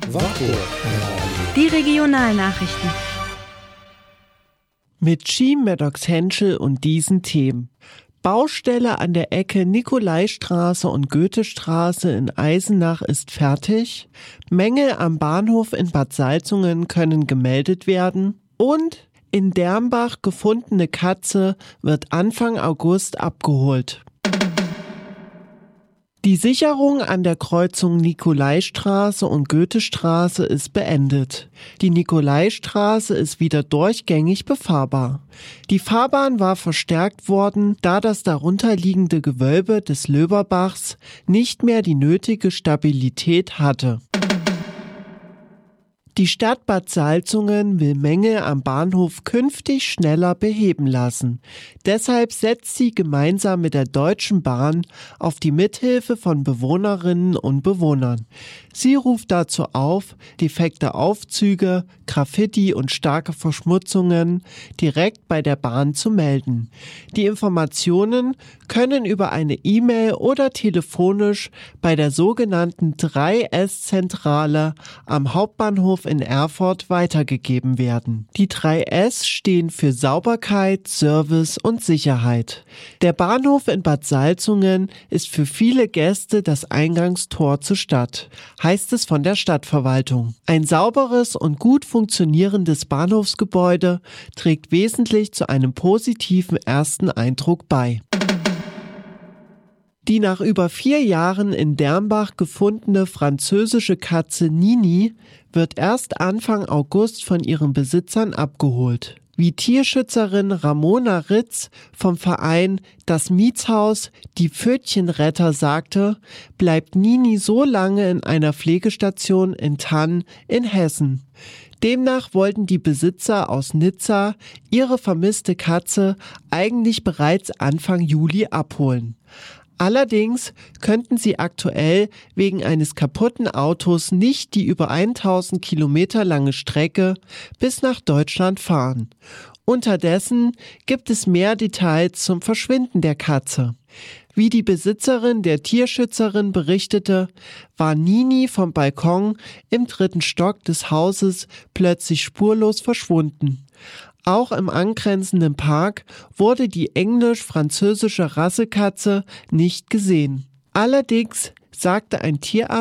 Die Regionalnachrichten. Mit Schien, Maddox Henschel und diesen Themen. Baustelle an der Ecke Nikolaistraße und Goethestraße in Eisenach ist fertig. Mängel am Bahnhof in Bad Salzungen können gemeldet werden. Und in Dermbach gefundene Katze wird Anfang August abgeholt. Die Sicherung an der Kreuzung Nikolaistraße und Goethestraße ist beendet. Die Nikolaistraße ist wieder durchgängig befahrbar. Die Fahrbahn war verstärkt worden, da das darunterliegende Gewölbe des Löberbachs nicht mehr die nötige Stabilität hatte. Die Stadt Bad Salzungen will Mängel am Bahnhof künftig schneller beheben lassen. Deshalb setzt sie gemeinsam mit der Deutschen Bahn auf die Mithilfe von Bewohnerinnen und Bewohnern. Sie ruft dazu auf, defekte Aufzüge, Graffiti und starke Verschmutzungen direkt bei der Bahn zu melden. Die Informationen können über eine E-Mail oder telefonisch bei der sogenannten 3S-Zentrale am Hauptbahnhof in Erfurt weitergegeben werden. Die 3S stehen für Sauberkeit, Service und Sicherheit. Der Bahnhof in Bad Salzungen ist für viele Gäste das Eingangstor zur Stadt, heißt es von der Stadtverwaltung. Ein sauberes und gut funktionierendes Bahnhofsgebäude trägt wesentlich zu einem positiven ersten Eindruck bei. Die nach über 4 Jahren in Dermbach gefundene französische Katze Nini wird erst Anfang August von ihren Besitzern abgeholt. Wie Tierschützerin Ramona Ritz vom Verein Das Mietshaus Die Pfötchenretter sagte, bleibt Nini so lange in einer Pflegestation in Thann in Hessen. Demnach wollten die Besitzer aus Nizza ihre vermisste Katze eigentlich bereits Anfang Juli abholen. Allerdings könnten sie aktuell wegen eines kaputten Autos nicht die über 1000 Kilometer lange Strecke bis nach Deutschland fahren. Unterdessen gibt es mehr Details zum Verschwinden der Katze. Wie die Besitzerin der Tierschützerin berichtete, war Nini vom Balkon im 3. Stock des Hauses plötzlich spurlos verschwunden. Auch im angrenzenden Park wurde die englisch-französische Rassekatze nicht gesehen. Allerdings sagte ein Tierarzt